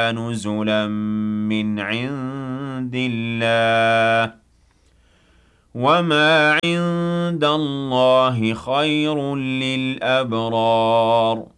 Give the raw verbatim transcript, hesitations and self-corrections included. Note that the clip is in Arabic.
نُزُلًا مِّنْ عِندِ اللَّهِ ۗ وَمَا عِندَ اللَّهِ خَيْرٌ لِّلْأَبْرَارِ